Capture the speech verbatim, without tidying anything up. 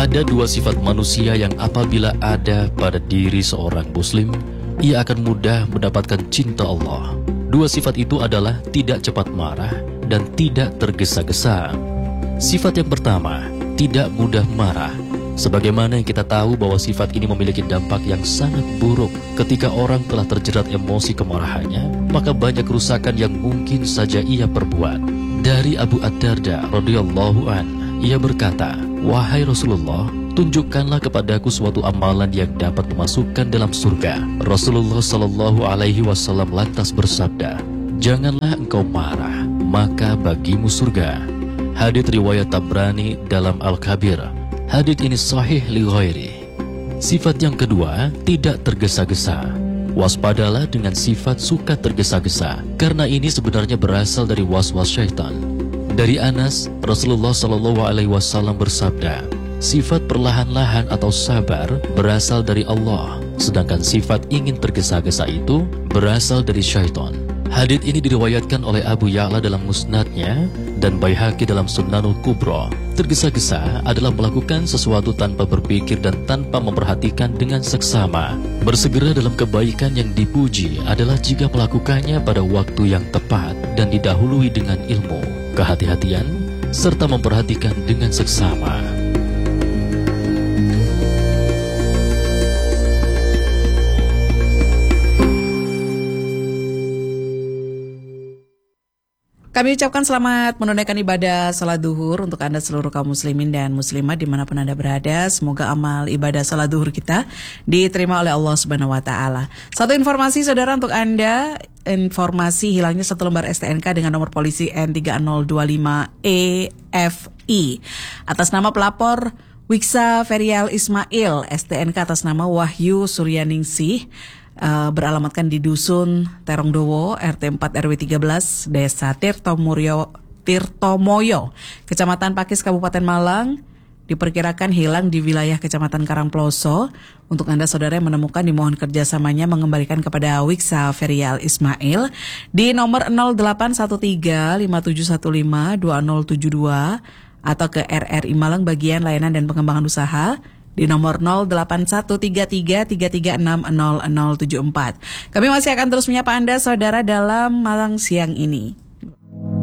Ada dua sifat manusia yang apabila ada pada diri seorang muslim, ia akan mudah mendapatkan cinta Allah. Dua sifat itu adalah tidak cepat marah dan tidak tergesa-gesa. Sifat yang pertama, tidak mudah marah. Sebagaimana yang kita tahu bahwa sifat ini memiliki dampak yang sangat buruk. Ketika orang telah terjerat emosi kemarahannya, maka banyak kerusakan yang mungkin saja ia perbuat. Dari Abu Ad-Darda radhiyallahu an, ia berkata, "Wahai Rasulullah, tunjukkanlah kepadaku suatu amalan yang dapat memasukkan dalam surga." Rasulullah Shallallahu Alaihi Wasallam lantas bersabda, "Janganlah engkau marah, maka bagimu surga." Hadits riwayat Tabrani dalam Al-Kabir. Hadits ini sahih li ghairi. Sifat yang kedua, tidak tergesa-gesa. Waspadalah dengan sifat suka tergesa-gesa, karena ini sebenarnya berasal dari was-was syaitan. Dari Anas, Rasulullah Shallallahu Alaihi Wasallam bersabda, sifat perlahan-lahan atau sabar berasal dari Allah, sedangkan sifat ingin tergesa-gesa itu berasal dari syaitan. Hadits ini diriwayatkan oleh Abu Ya'la dalam musnadnya dan Baihaqi dalam Sunanul Kubra. Tergesa-gesa adalah melakukan sesuatu tanpa berpikir dan tanpa memperhatikan dengan seksama. Bersegera dalam kebaikan yang dipuji adalah jika melakukannya pada waktu yang tepat dan didahului dengan ilmu, kehati-hatian, serta memperhatikan dengan seksama. Kami ucapkan selamat menunaikan ibadah salat duhur untuk Anda seluruh kaum muslimin dan muslimat dimanapun Anda berada. Semoga amal ibadah salat duhur kita diterima oleh Allah Subhanahu Wa Taala. Satu informasi saudara untuk Anda, informasi hilangnya satu lembar S T N K dengan nomor polisi N tiga nol dua lima E F I atas nama pelapor Wiksa Ferial Ismail, S T N K atas nama Wahyu Suryaningsih. Uh, beralamatkan di Dusun Terongdowo, R T empat R W tiga belas, Desa Tirtomuryo, Tirtomoyo, Kecamatan Pakis, Kabupaten Malang. Diperkirakan hilang di wilayah Kecamatan Karangploso. Untuk Anda saudara yang menemukan, dimohon kerjasamanya mengembalikan kepada Wiksa Ferial Ismail di nomor nol delapan satu tiga lima tujuh satu lima dua nol tujuh dua atau ke R R I Malang bagian layanan dan pengembangan usaha di nomor nol delapan satu tiga tiga tiga tiga enam nol nol tujuh empat. Kami masih akan terus menyapa Anda saudara dalam Malang siang ini.